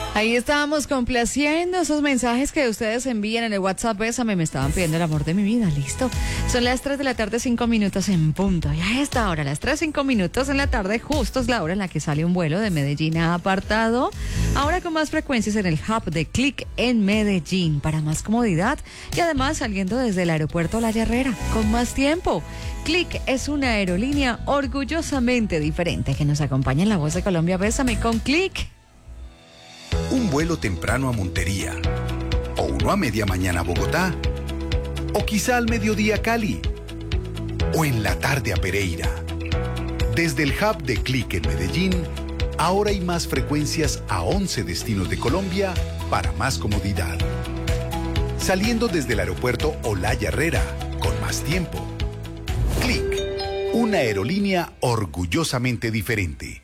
Ahí estábamos complaciendo esos mensajes que ustedes envían en el WhatsApp. Bésame, me estaban pidiendo el amor de mi vida, listo. Son las 3 de la tarde, 5 minutos en punto. Y a esta hora, las 3, 5 minutos en la tarde, justo es la hora en la que sale un vuelo de Medellín a Apartado. Ahora con más frecuencias en el hub de Click en Medellín, para más comodidad y además saliendo desde el aeropuerto La Herrera, con más tiempo. Click es una aerolínea orgullosamente diferente que nos acompaña en La Voz de Colombia. Bésame con Click. Un vuelo temprano a Montería, o uno a media mañana a Bogotá, o quizá al mediodía a Cali, o en la tarde a Pereira. Desde el hub de Click en Medellín, ahora hay más frecuencias a 11 destinos de Colombia para más comodidad. Saliendo desde el aeropuerto Olaya Herrera, con más tiempo. Click, una aerolínea orgullosamente diferente.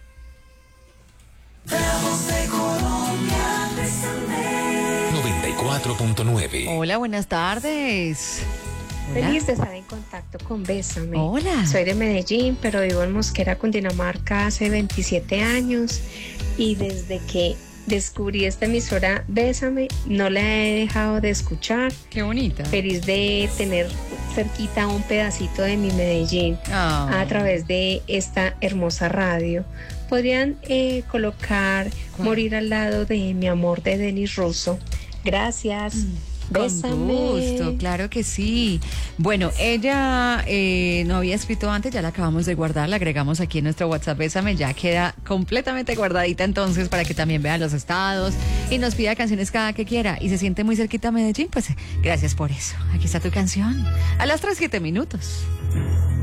94.9. Hola, buenas tardes. Hola. Feliz de estar en contacto con Bésame. Hola. Soy de Medellín, pero vivo en Mosquera, Cundinamarca, hace 27 años. Y desde que descubrí esta emisora Bésame, no la he dejado de escuchar. Qué bonita. Feliz de tener cerquita un pedacito de mi Medellín a través de esta hermosa radio. Podrían colocar Morir al lado de mi amor de Denis Russo. Gracias. Bésame. Con gusto, claro que sí. Bueno, ella no había escrito antes, ya la acabamos de guardar, la agregamos aquí en nuestro WhatsApp. Bésame, ya queda completamente guardadita entonces para que también vea los estados y nos pida canciones cada que quiera y se siente muy cerquita a Medellín, pues gracias por eso. Aquí está tu canción a las 3:07.